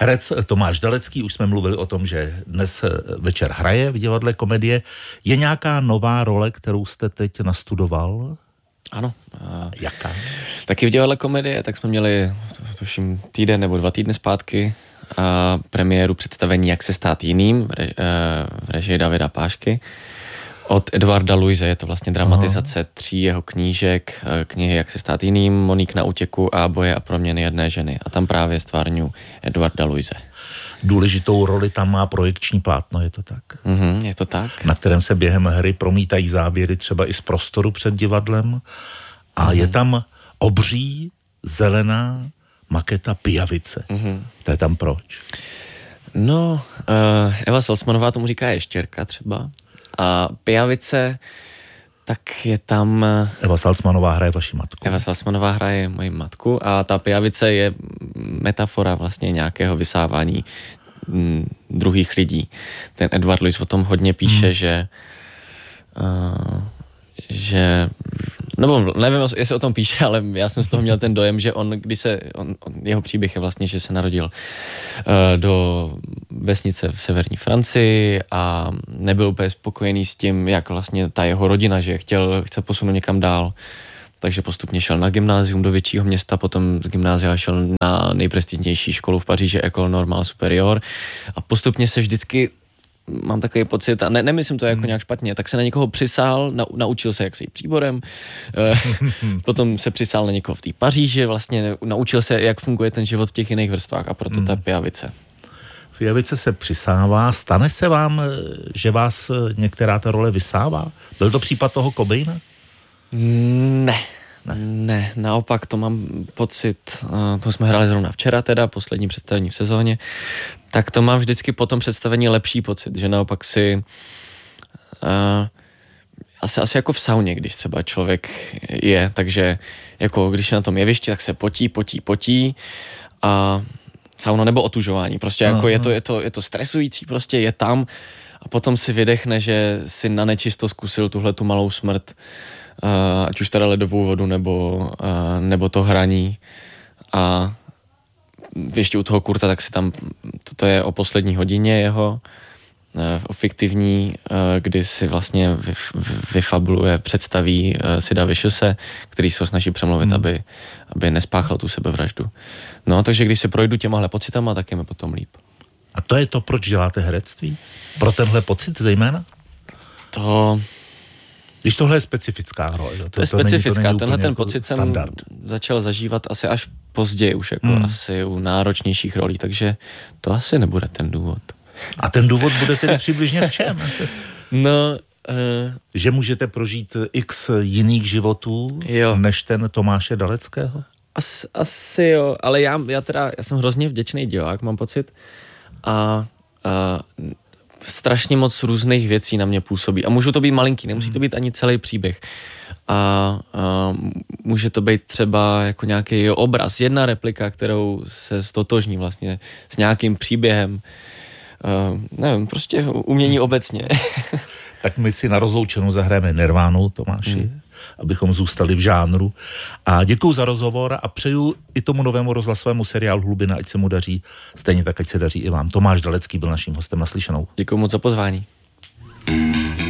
Herec Tomáš Dalecký, už jsme mluvili o tom, že dnes večer hraje v divadle Komedie. Je nějaká nová role, kterou jste teď nastudoval? Ano. Jaká? Taky v divadle Komedie, tak jsme měli, tuším, týden nebo 2 týdny zpátky premiéru představení Jak se stát jiným v režii Davida Pášky od Edvarda Luise. Je to vlastně dramatizace 3 jeho knížek, knihy Jak se stát jiným, Moník na útěku a Boje a proměny jedné ženy. A tam právě stvárňuji Edvarda Luise. Důležitou roli tam má projekční plátno, je to tak? Je to tak. Na kterém se během hry promítají záběry třeba i z prostoru před divadlem. A je tam obří, zelená maketa pijavice. To je tam proč? No, Eva Salzmanová tomu říká ještěrka třeba. A pijavice, tak je tam... Eva Salzmanová hraje vaši matku. Eva Salzmanová hraje moji matku a ta pijavice je metafora vlastně nějakého vysávání druhých lidí. Ten Edward Luis o tom hodně píše, že nebo nevím, jestli o tom píše, ale já jsem z toho měl ten dojem, že jeho příběh je vlastně, že se narodil do vesnice v severní Francii a nebyl úplně spokojený s tím, jak vlastně ta jeho rodina, že chce posunout někam dál. Takže postupně šel na gymnázium do většího města, potom z gymnázia šel na nejprestižnější školu v Paříži, École Normale Supérieure a postupně se vždycky mám takový pocit, a nemyslím to jako nějak špatně, tak se na někoho přisál, naučil se jak sejít příborem, potom se přisál na někoho v té Paříži, vlastně naučil se, jak funguje ten život v těch jiných vrstvách a proto ta pijavice. Pijavice se přisává, stane se vám, že vás některá ta role vysává? Byl to případ toho Cobaina? Ne, naopak to mám pocit, to jsme hráli zrovna včera teda, poslední představení v sezóně, tak to mám vždycky po tom představení lepší pocit, že naopak si asi jako v sauně, když třeba člověk je, takže jako když je na tom jevišti, tak se potí a sauna nebo otužování, prostě jako je to stresující, prostě je tam a potom si vydechne, že si na nečisto zkusil tu malou smrt, ať už teda ledovou vodu nebo to hraní a ještě u toho Kurta, tak si tam, to je o poslední hodině jeho, o fiktivní, kdy si vlastně vyfabuluje, představí Sida Viciouze, který se ho snaží přemluvit, aby nespáchal tu sebevraždu. No, takže když se projdu těmahle pocitama, tak je mi potom líp. A to je to, proč děláte herectví? Pro tenhle pocit zejména? Když tohle je specifická role. To je specifická, tenhle ten pocit standard. Jsem začal zažívat asi až později, už jako asi u náročnějších rolí, takže to asi nebude ten důvod. A ten důvod bude tedy přibližně v čem? Že můžete prožít x jiných životů, než ten Tomáše Daleckého? Asi jo, ale já jsem hrozně vděčný divák, mám pocit, a strašně moc různých věcí na mě působí. A můžu to být malinký, nemusí to být ani celý příběh. A může to být třeba jako nějaký obraz, jedna replika, kterou se stotožní vlastně s nějakým příběhem. Nevím, prostě umění obecně. Tak my si na rozloučenou zahrajeme Nirvánu, Tomáši, abychom zůstali v žánru. A děkuju za rozhovor a přeju i tomu novému rozhlasovému seriálu Hlubina, ať se mu daří, stejně tak, ať se daří i vám. Tomáš Dalecký byl naším hostem, naslyšenou. Děkuju moc za pozvání.